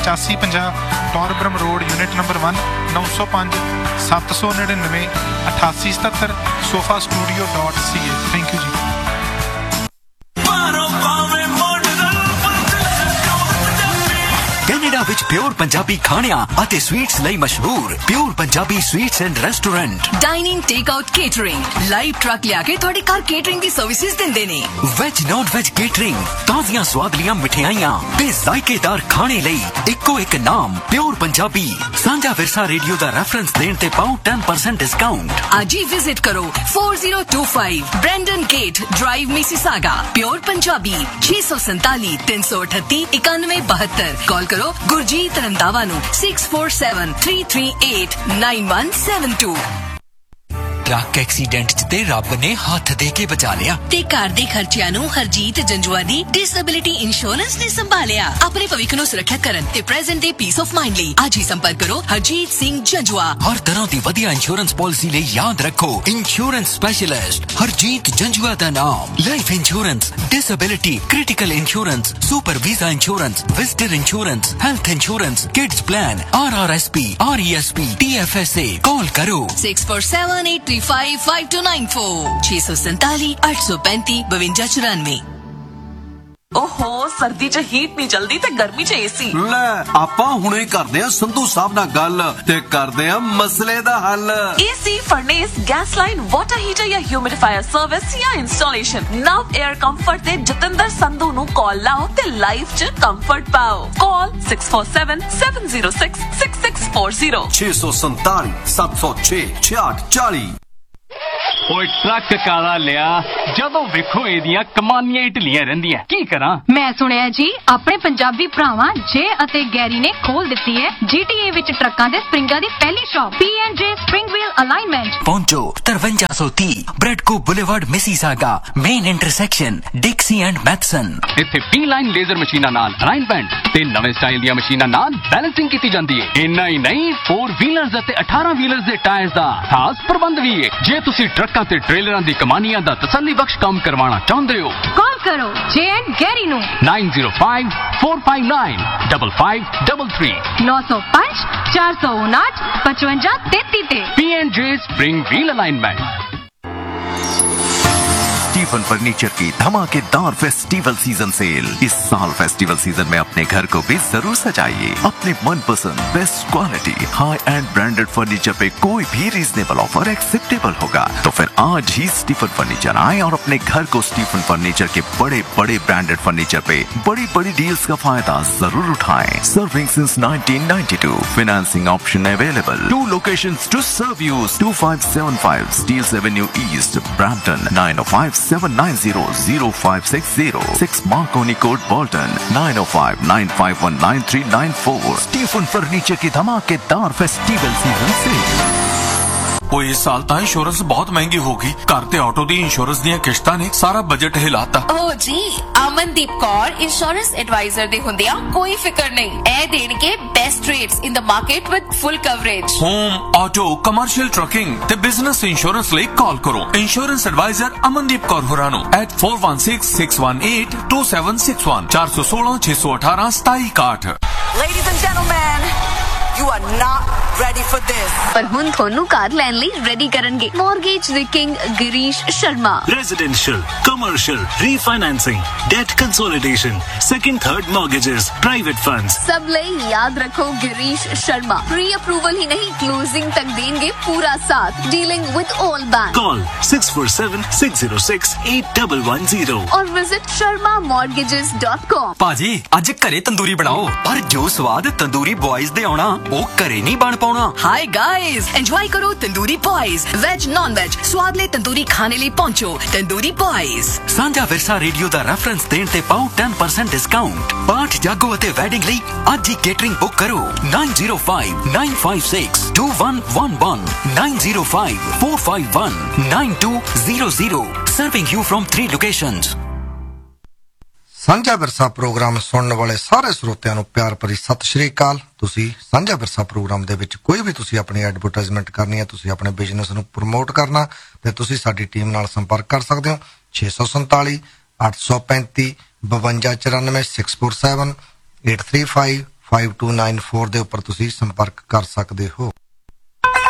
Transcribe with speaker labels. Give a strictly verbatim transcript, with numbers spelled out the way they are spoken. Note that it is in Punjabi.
Speaker 1: पचासी पंजाह टॉरब्रम रोड यूनिट नंबर वन नौ सौ पाँच सत्त सौ नड़िनवे अठासी सतहत्तर sofa studio dot C A. Thank you ji.
Speaker 2: Canada ਵਿੱਚ ਪਿਓਰ ਪੰਜਾਬੀ ਖਾਣਿਆਂ ਅਤੇ ਸਵੀਟਸ ਲਈ ਮਸ਼ਹੂਰ pure Punjabi sweets and restaurant
Speaker 3: dining take out catering live truck ਲਿਆ ਕੇ ਤੁਹਾਡੇ ਘਰ ਕੇਟਰਿੰਗ ਦੀ ਸਰਵਿਸਿਜ਼ ਦਿੰਦੇ ਨੇ।
Speaker 2: ਵੈਜ ਨਾਨ ਵੈਜ ਕੇਟਰਿੰਗ ਤਾਜ਼ੀਆਂ ਸਵਾਦਲੀਆਂ ਮਿਠਾਈਆਂ ਤੇ ਜ਼ਾਇਕੇਦਾਰ ਖਾਣੇ ਲਈ ਇੱਕੋ ਇੱਕ ਨਾਮ ਪਿਓਰ ਪੰਜਾਬੀ। ਸਾਂਝਾ ਵਿਰਸਾ ਰੇਡੀਓ ਦਾ ਰੈਫਰੈਂਸ ਦੇਣ ਤੇ ਪਾਓ ਦਸ ਪਰਸੈਂਟ ਡਿਸਕਾਊਂਟ।
Speaker 3: ਅੱਜ ਹੀ ਵਿਜ਼ਿਟ ਕਰੋ four zero two five Brandon gate drive Mississauga. Pure Punjabi ਛੇ ਸੌ ਸੰਤਾਲੀ ਤਿੰਨ ਸੌ ਅਠੱਤੀ ਇਕਾਨਵੇਂ ਬਹੱਤਰ। ਕਾਲ ਕਰੋ ਗੁਰਜੀਤ ਰੰਧਾਵਾ ਨੂੰ six four seven three three eight nine one seven two।
Speaker 2: Truck accident 'ਚ ਤੇ ਰੱਬ ਨੇ ਹੱਥ ਦੇ ਕੇ ਬਚਾ ਲਿਆ
Speaker 3: ਤੇ ਘਰ ਦੇ ਖਰਚਿਆਂ ਨੂੰ ਹਰਜੀਤ ਜੰਜੂਆ ਦੀ ਡਿਸੇਬਿਲਿਟੀ ਇੰਸ਼ੋਰੈਂਸ ਨੇ ਸੰਭਾਲਿਆ। ਆਪਣੇ ਭਵਿੱਖ ਨੂੰ ਸੁਰੱਖਿਅਤ ਕਰਨ ਤੇ ਪ੍ਰੈਜ਼ੈਂਟ ਦੇ ਪੀਸ ਆਫ ਮਾਈਂਡ ਲਈ ਅੱਜ ਹੀ ਸੰਪਰਕ ਕਰੋ ਹਰਜੀਤ ਸਿੰਘ ਜੰਜੂਆ।
Speaker 2: ਹਰ ਤਰ੍ਹਾਂ ਦੀ ਵਧੀਆ ਇੰਸ਼ੋਰੈਂਸ ਪਾਲਿਸੀ ਲਈ ਯਾਦ ਰੱਖੋ ਇੰਸ਼ੋਰੈਂਸ ਸਪੈਸ਼ਲਿਸਟ ਹਰਜੀਤ ਜੰਜੂਆ ਦਾ ਨਾਮ। Life insurance disability critical insurance super visa insurance visitor insurance health insurance kids plan R R S P R E S P T F S A. ਕਾਲ ਕਰੋ
Speaker 3: six four seven eight three five five two nine four ਛੇ ਸੌ ਸੰਤਾਲੀ ਅੱਠ ਸੌ ਪੈਂਤੀ ਬਵੰਜਾ ਚੁਰਾਨਵੇਂ।
Speaker 4: ਓਹੋ ਸਰਦੀ 'ਚ ਹੀਟ ਨਹੀਂ ਚਲਦੀ ਤੇ ਗਰਮੀ 'ਚ ਏਸੀ।
Speaker 5: ਲੈ ਆਪਾਂ ਹੁਣੇ ਕਰਦੇ ਆ ਸੰਧੂ ਸਾਹਿਬ ਨਾਲ ਗੱਲ ਤੇ ਕਰਦੇ ਆ ਮਸਲੇ ਦਾ ਹੱਲ।
Speaker 4: AC ਫਰਨੇਸ gas line water heater ਜਾਂ ਹਿਊਮਿਡੀਫਾਇਰ ਸਰਵਿਸ ਜਾਂ ਇੰਸਟਾਲੇਸ਼ਨ ਨਵ 에ਅਰ ਕੰਫਰਟ ਤੇ ਜਤਿੰਦਰ ਸੰਧੂ ਨੂੰ ਕਾਲ ਲਾਓ ਤੇ ਲਾਈਫ 'ਚ ਕੰਫਰਟ ਪਾਓ। ਕਾਲ six four seven seven zero six six six four zero
Speaker 5: ਛੇ ਸੌ ਸੰਤਾਲੀ ਸੱਤ ਸੌ ਛੇ ਛਿਆਹਠ ਚਾਲੀ।
Speaker 6: ਓਏ ਟਰੱਕ ਕਾਲਾ ਲਿਆ ਜਦੋਂ ਵੇਖੋ ਇਹਦੀਆਂ ਕਮਾਨੀਆਂ ਢਿੱਲੀਆਂ ਰਹਿੰਦੀਆਂ ਕੀ ਕਰਾਂ।
Speaker 7: ਮੈਂ ਸੁਣਿਆ ਜੀ ਆਪਣੇ ਪੰਜਾਬੀ ਭਰਾਵਾਂ ਜੇ ਅਤੇ ਗੈਰੀ ਨੇ ਖੋਲ ਦਿੱਤੀ ਹੈ ਜੀਟੀਏ ਵਿੱਚ ਟਰੱਕਾਂ ਦੇ ਸਪਰਿੰਗਾਂ ਦੀ ਪਹਿਲੀ ਸ਼ਾਪ ਪੀ ਐਂਡ ਜੇ ਸਪਰਿੰਗ ਵੀਲ ਅਲਾਈਨਮੈਂਟ।
Speaker 2: ਪਹੁੰਚੋ ਤਰਵੰਜਾ ਸੌ ਤੀਹ ਬ੍ਰੈਡਕੋ boulevard Mississauga main intersection ਡਿਕਸੀ and Matheson.
Speaker 6: ਇੱਥੇ ਪੀ ਲਾਈਨ ਲੇਜ਼ਰ ਮਸ਼ੀਨਾਂ ਨਾਲ ਅਲਾਈਨਮੈਂਟ ਤੇ ਨਵੇਂ ਸਟਾਈਲ ਦੀਆਂ ਮਸ਼ੀਨਾਂ ਨਾਲ ਬੈਲੈਂਸਿੰਗ ਕੀਤੀ ਜਾਂਦੀ ਹੈ। ਇੰਨਾ ਹੀ ਨਹੀਂ ਫੋਰ ਵੀਲਰਸ ਅਤੇ ਅਠਾਰਾਂ ਵੀਲਰਸ ਦੇ ਟਾਇਰਸ ਦਾ ਖਾਸ ਪ੍ਰਬੰਧ ਵੀ ਹੈ। ਜੇ ਤੁਸੀਂ ਟਰੱਕਾਂ ਤੇ ਟ੍ਰੇਲਰਾਂ ਦੀ ਕਮਾਨੀਆਂ ਦਾ ਤਸੱਲੀ ਬਖਸ਼ ਕੰਮ ਕਰਵਾਉਣਾ ਚਾਹੁੰਦੇ ਹੋ
Speaker 7: ਕਾਲ ਕਰੋ ਜੇ ਐਂਡ ਗੈਰੀ ਨੂੰ
Speaker 6: nine zero five four five nine five five three three
Speaker 7: ਨੌ ਸੌ ਪੰਜ ਚਾਰ ਸੌ ਉਨਾਹਠ ਪਚਵੰਜਾ ਤੇਤੀ ਤੇ।
Speaker 6: ਪੀ ਐਂਡ ਜੇ spring wheel alignment.
Speaker 8: Stephen furniture की धमाकेदार फेस्टिवल सीजन सेल। इस साल फेस्टिवल सीजन में अपने घर को भी जरूर सजाइए अपने मनपसंद best quality high and branded furniture पे कोई भी रीजनेबल ऑफर एक्सेप्टेबल होगा। तो फिर आज ही स्टीफन फर्नीचर आए और अपने घर को स्टीफन फर्नीचर के बड़े बड़े ब्रांडेड फर्नीचर पे बड़ी बड़ी डील्स का फायदा जरूर उठाएं। Serving since nineteen ninety-two, financing option available. Two locations to serve you: two five seven five Steeles Avenue East, Brampton, nine oh five seven nine zero zero five six zero, six Marconi Court, Bolton, nine oh five nine five one nine three nine four। Stephen furniture की धमाकेदार फेस्टिवल सीजन सेल।
Speaker 5: ਉਹ ਇਸ ਸਾਲ ਤਾਂ ਇੰਸ਼ੋਰੈਂਸ ਬਹੁਤ ਮਹਿੰਗੀ ਹੋ ਗਈ। ਘਰ ਤੇ ਆਟੋ ਦੀ ਇੰਸ਼ੋਰੈਂਸ ਦੀਆਂ ਕਿਸ਼ਤਾਂ ਨੇ ਸਾਰਾ ਬਜਟ ਹਿਲਾਤਾ।
Speaker 9: ਓ ਜੀ ਅਮਨਦੀਪ ਕੌਰ ਇੰਸ਼ੋਰੈਂਸ ਐਡਵਾਈਜ਼ਰ ਦੇ ਹੁੰਦਿਆਂ ਕੋਈ ਫਿਕਰ ਨਹੀਂ। ਇਹ ਦੇਣਗੇ best rates in the market with full coverage.
Speaker 5: Home auto commercial trucking ਤੇ ਬਿਜ਼ਨਸ ਇੰਸ਼ੋਰੈਂਸ ਲਈ ਕਾਲ ਕਰੋ ਇੰਸ਼ੋਰੈਂਸ ਐਡਵਾਈਜ਼ਰ ਅਮਨਦੀਪ ਕੌਰ ਹੋਰਾਂ ਨੂੰ at four one six six one eight two seven six one ਚਾਰ ਸੌ ਸੋਲਾਂ ਛੇ ਸੌ ਅਠਾਰਾਂ ਸਤਾਈ ਇਕਾਹਠ।
Speaker 10: Ladies and gentlemen, you are not ready for this.
Speaker 9: ਪਰ ਹੁਣ ਤੁਹਾਨੂੰ ਕਾਰ ਲੈਣ ਲਈ ਰੈਡੀ ਕਰਨਗੇ ਮੌਰਗੇਜ ਦੇ king Girish Sharma.
Speaker 11: Residential, commercial, refinancing, debt consolidation, second third mortgages, private funds।
Speaker 9: ਸਭ ਲਈ ਯਾਦ ਰੱਖੋ ਗਿਰੀਸ਼ ਸ਼ਰਮਾ ਪ੍ਰੀ ਅਪਰੂਵਲ ਹੀ ਨਹੀਂ ਕਲੋਜ਼ਿੰਗ ਤੱਕ ਦੇਣਗੇ ਪੂਰਾ ਸਾਥ। Dealing with all bank.
Speaker 11: Call six four seven six zero six eight one one zero
Speaker 9: or visit sharma mortgages dot com।
Speaker 2: ਭਾਜੀ ਅੱਜ ਘਰੇ ਤੰਦੂਰੀ ਬਣਾਓ ਪਰ ਜੋ ਸਵਾਦ ਤੰਦੂਰੀ ਬॉयਜ਼ ਦੇ ਆਉਣਾ ਉਹ ਘਰੇ ਨਹੀਂ ਬਣ ਪਾਉਣਾ।
Speaker 3: हाय गाइस एंजॉय करो tandoori boys veg non veg स्वादले tandoori खाने लिए पहुंचो तंदूरी बॉयज।
Speaker 2: ਸਾਂਝਾ ਵਿਰਸਾ ਰੇਡੀਓ ਦਾ ਰੈਫਰੈਂਸ ਦੇਣ ਤੇ ਪਾਓ ten percent ਡਿਸਕਾਊਂਟ। ਪਾਠ ਜਾਗੋ ਅਤੇ ਵੈਡਿੰਗ ਲਈ ਅੱਜ ਹੀ ਕੇਟਰਿੰਗ ਬੁੱਕ ਕਰੋ nine zero five nine five six two one one one nine zero five four five one nine two zero zero serving you from three locations।
Speaker 12: ਸਾਂਝਾ ਵਿਰਸਾ ਪ੍ਰੋਗਰਾਮ ਸੁਣਨ ਵਾਲੇ ਸਾਰੇ ਸਰੋਤਿਆਂ ਨੂੰ ਪਿਆਰ ਭਰੀ ਸਤਿ ਸ਼੍ਰੀ ਅਕਾਲ। ਤੁਸੀਂ ਸਾਂਝਾ ਵਿਰਸਾ ਪ੍ਰੋਗਰਾਮ ਦੇ ਵਿੱਚ ਕੋਈ ਵੀ ਤੁਸੀਂ ਆਪਣੀ ਐਡਵਰਟਾਈਜ਼ਮੈਂਟ ਕਰਨੀ ਹੈ, ਤੁਸੀਂ ਆਪਣੇ ਬਿਜ਼ਨਸ ਨੂੰ ਪ੍ਰਮੋਟ ਕਰਨਾ ਤੇ ਤੁਸੀਂ ਸਾਡੀ ਟੀਮ ਨਾਲ ਸੰਪਰਕ ਕਰ ਸਕਦੇ ਹੋ ਛੇ ਸੌ ਸੰਤਾਲੀ ਅੱਠ ਸੌ ਪੈਂਤੀ ਬਵੰਜਾ ਚੁਰਾਨਵੇਂ six four seven eight three five five two nine four ਦੇ ਉੱਪਰ ਤੁਸੀਂ ਸੰਪਰਕ ਕਰ ਸਕਦੇ ਹੋ।